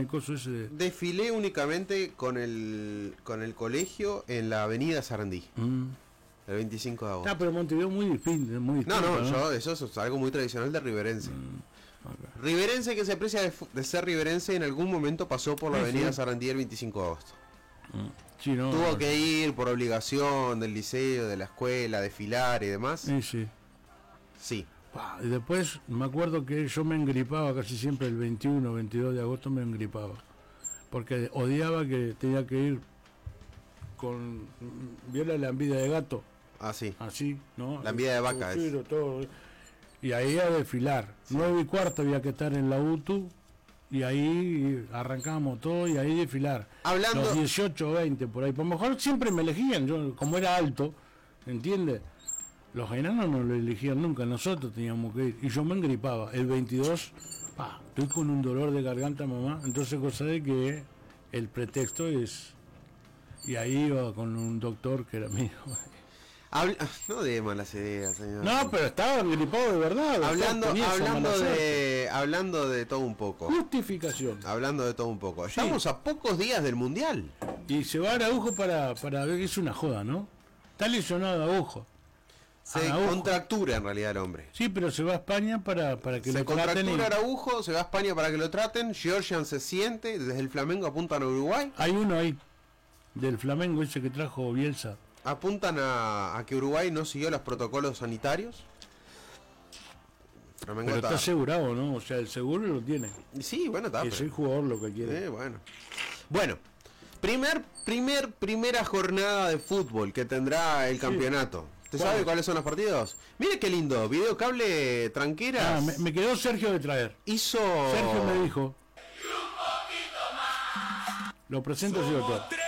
el coso ese de... Desfilé únicamente con el colegio en la avenida Sarandí. El 25 de agosto. Ah, pero Montevideo muy distinto. No, eso es algo muy tradicional de riverense. Okay. Riverense que se aprecia de ser riverense, en algún momento pasó por la avenida Sarandí el 25 de agosto. Sí, no, Tuvo que ir por obligación del liceo, de la escuela, desfilar y demás. Sí. Y después me acuerdo que yo me engripaba casi siempre el 21 o 22 de agosto, me engripaba. Porque odiaba que tenía que ir con... ¿Viola la envidia de gato? Sí. Así, ¿no? La envidia de vaca es. Todo. Y ahí a desfilar. 9:15 había que estar en la UTU. Y ahí arrancábamos todo y ahí desfilar. Hablando... Los 18 o 20 por ahí. Por lo mejor siempre me elegían. Yo, como era alto, ¿entiendes? Los enanos no lo elegían nunca. Nosotros teníamos que ir. Y yo me engripaba. El 22, estoy con un dolor de garganta, mamá. Entonces, cosa de que el pretexto es... Y ahí iba con un doctor que era mío. No de malas ideas, señor. No, pero estaba engripado de verdad. Hablando de todo un poco. Justificación. Hablando de todo un poco. Estamos a pocos días del Mundial. Y se va a Araujo para ver que es una joda, ¿no? Está lesionado Araujo. Se contractura en realidad el hombre. Sí, pero se va a España para que lo traten. Se contractura Araujo, se va a España para que lo traten. Georgian se siente, desde el Flamengo apuntan a Uruguay. Hay uno ahí, del Flamengo ese que trajo Bielsa. Apuntan a que Uruguay no siguió los protocolos sanitarios. Flamengo pero está asegurado, ¿no? O sea, el seguro lo tiene. Sí, bueno, está. Es el jugador lo que quiere. Bueno. Primera jornada de fútbol que tendrá el campeonato. ¿Usted sabe cuáles son los partidos? Mire qué lindo, videocable Tranqueras. Me quedó Sergio de traer. Sergio me dijo. Lo presento, señor.